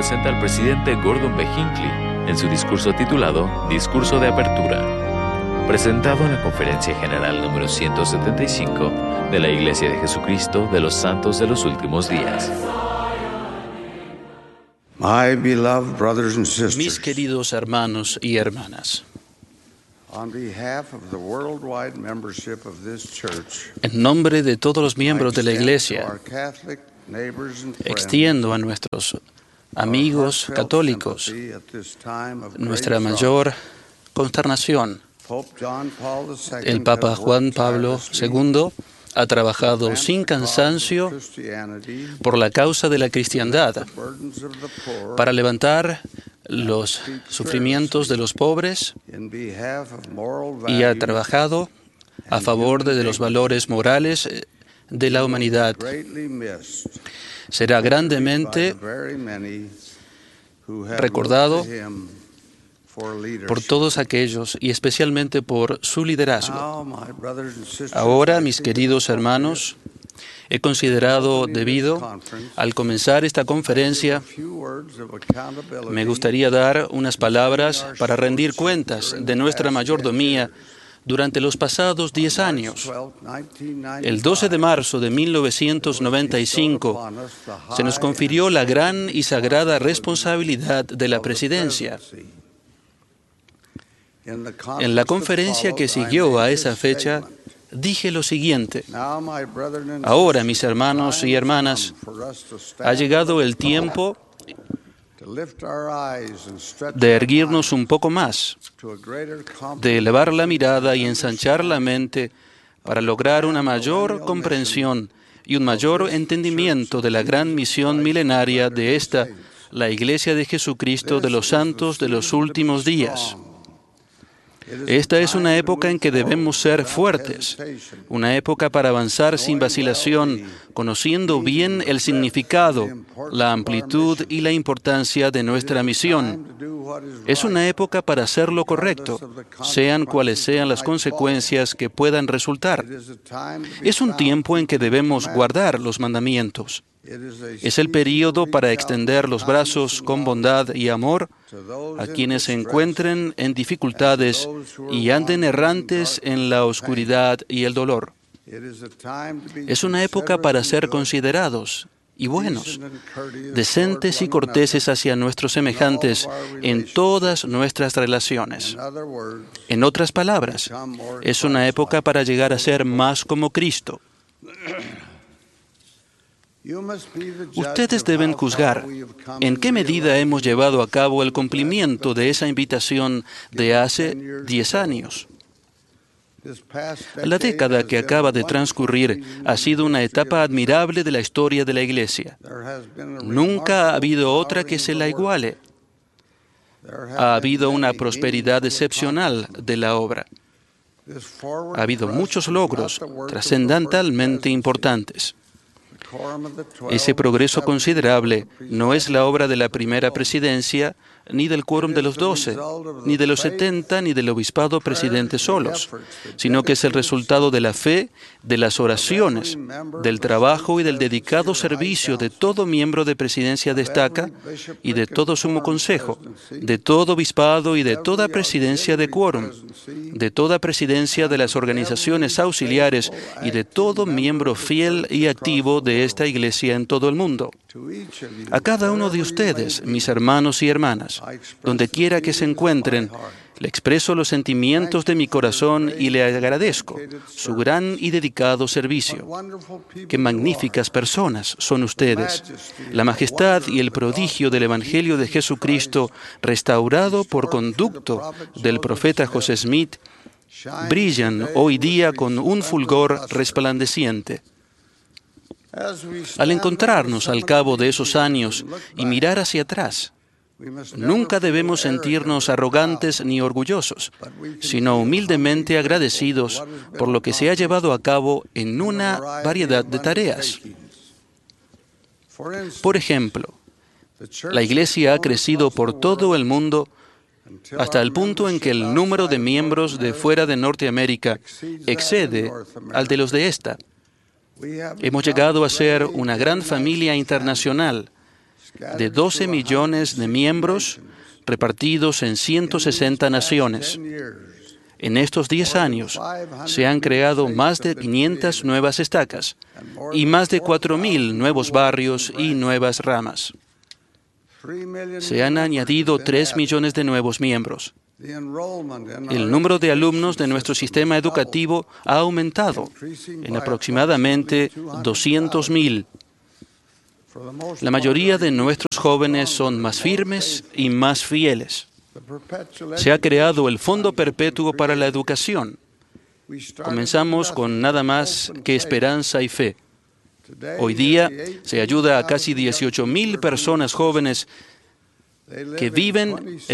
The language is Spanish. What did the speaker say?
presenta al presidente Gordon B. Hinckley en su discurso titulado Discurso de Apertura, presentado en la Conferencia General número 175 de la Iglesia de Jesucristo de los Santos de los Últimos Días. My beloved brothers and sisters, Mis queridos hermanos y hermanas, on behalf of the worldwide membership of this church, en nombre de todos los miembros de la I extend to Iglesia, our Catholic neighbors and friends extiendo a nuestros amigos our heartfelt católicos sympathy at this time of nuestra great mayor consternación. Pope John Paul II El Papa has Juan worked Pablo tirelessly II ha to trabajado advance sin the cause of cansancio Christianity, por la causa de la cristiandad, the burdens of the poor, para levantar los sufrimientos de los pobres, in behalf of moral y ha values, trabajado a favor de los valores morales de la humanidad. greatly missed Será by the grandemente very many who have recordado looked to him for leadership. por todos aquellos y especialmente por su liderazgo. Now, my brothers and sisters, Ahora, I mis feel queridos hermanos, he considerado debido al comenzar esta conferencia, a few words of accountability me gustaría dar unas palabras para rendir cuentas de nuestra mayordomía durante los pasados 10 años. El 12 de marzo de 1995 se nos confirió la gran y sagrada responsabilidad de la presidencia. En la conferencia que siguió a esa fecha, dije lo siguiente: ahora, mis hermanos y hermanas, ha llegado el tiempo de erguirnos un poco más, de elevar la mirada y ensanchar la mente para lograr una mayor comprensión y un mayor entendimiento de la gran misión milenaria de esta, la Iglesia de Jesucristo de los Santos de los Últimos Días. Esta es una época en que debemos ser fuertes, una época para avanzar sin vacilación, conociendo bien el significado, la amplitud y la importancia de nuestra misión. Es una época para hacer lo correcto, sean cuales sean las consecuencias que puedan resultar. Es un tiempo en que debemos guardar los mandamientos. Es el período para extender los brazos con bondad y amor a quienes se encuentren en dificultades y anden errantes en la oscuridad y el dolor. Es una época para ser considerados y buenos, decentes y corteses hacia nuestros semejantes en todas nuestras relaciones. En otras palabras, es una época para llegar a ser más como Cristo. Ustedes deben juzgar en qué medida hemos llevado a cabo el cumplimiento de esa invitación de hace 10 años. La década que acaba de transcurrir ha sido una etapa admirable de la historia de la Iglesia. Nunca ha habido otra que se la iguale. Ha habido una prosperidad excepcional de la obra. Ha habido muchos logros trascendentalmente importantes. Ese progreso considerable no es la obra de la primera presidencia, ni del quórum de los 12, ni de los 70, ni del obispado presidente solos, sino que es el resultado de la fe, de las oraciones, del trabajo y del dedicado servicio de todo miembro de presidencia destaca y de todo sumo consejo, de todo obispado y de toda presidencia de quórum, de toda presidencia de las organizaciones auxiliares y de todo miembro fiel y activo de esta Iglesia en todo el mundo. A cada uno de ustedes, mis hermanos y hermanas, donde quiera que se encuentren, le expreso los sentimientos de mi corazón y le agradezco su gran y dedicado servicio. Qué magníficas personas son ustedes. La majestad y el prodigio del Evangelio de Jesucristo, restaurado por conducto del profeta José Smith, brillan hoy día con un fulgor resplandeciente. Al encontrarnos al cabo de esos años y mirar hacia atrás, nunca debemos sentirnos arrogantes ni orgullosos, sino humildemente agradecidos por lo que se ha llevado a cabo en una variedad de tareas. Por ejemplo, la Iglesia ha crecido por todo el mundo hasta el punto en que el número de miembros de fuera de Norteamérica excede al de los de esta. Hemos llegado a ser una gran familia internacional, de 12 millones de miembros repartidos en 160 naciones. En estos 10 años se han creado más de 500 nuevas estacas y más de 4.000 nuevos barrios y nuevas ramas. Se han añadido 3 millones de nuevos miembros. El número de alumnos de nuestro sistema educativo ha aumentado en aproximadamente 200.000. La mayoría de nuestros jóvenes son más firmes y más fieles. Se ha creado el Fondo Perpetuo para la Educación. Comenzamos con nada más que esperanza y fe. Hoy día se ayuda a casi 18.000 personas jóvenes que viven